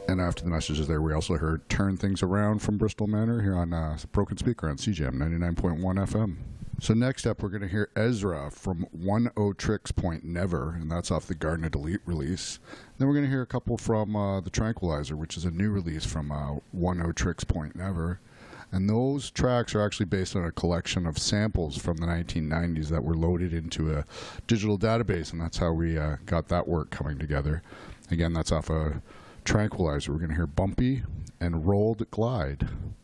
And after the messages there, we also heard Turn Things Around from Bristol Manor here on Broken Speaker on CJAM 99.1 FM. So next up, we're going to hear Ezra from 10 Tricks Point Never, and that's off the Garden Elite release. Then we're going to hear a couple from The Tranquilizer, which is a new release from 10 Tricks Point Never. And those tracks are actually based on a collection of samples from the 1990s that were loaded into a digital database, and that's how we got that work coming together. Again, that's off a Tranquilizer. We're going to hear Bumpy and Rolled Glide.